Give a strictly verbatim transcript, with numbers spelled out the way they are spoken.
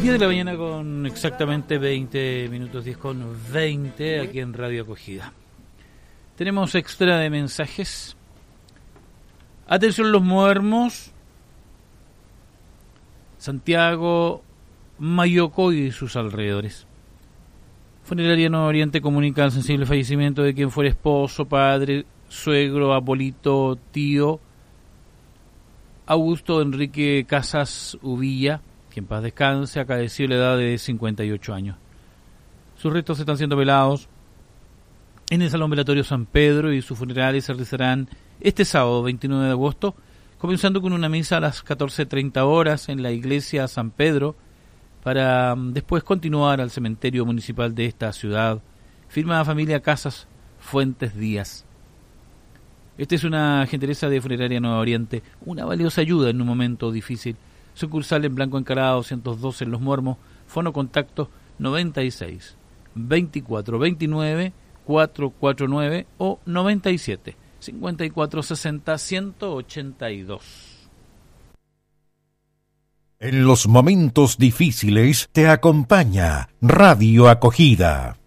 diez de la mañana con exactamente veinte minutos, diez con veinte aquí en Radio Acogida. Tenemos extra de mensajes. Atención los muermos. Santiago, Mayocoy y sus alrededores. Funeraria Nuevo Oriente comunica el sensible fallecimiento de quien fuera esposo, padre, suegro, abuelito, tío Augusto Enrique Casas Uvilla, que en paz descanse, acaeció la edad de cincuenta y ocho años. Sus restos están siendo velados en el Salón Velatorio San Pedro y sus funerales se realizarán este sábado veintinueve de agosto, comenzando con una misa a las catorce treinta horas en la iglesia San Pedro, para después continuar al cementerio municipal de esta ciudad. Firma familia Casas Fuentes Díaz. Esta es una gentileza de Funeraria Nuevo Oriente, una valiosa ayuda en un momento difícil. Sucursal en Blanco Encalada doscientos doce en Los Muermos, fono contacto noventa y seis, veinticuatro veintinueve, cuatrocientos cuarenta y nueve o noventa y siete, cincuenta y cuatro sesenta, ciento ochenta y dos. En los momentos difíciles te acompaña Radio Acogida.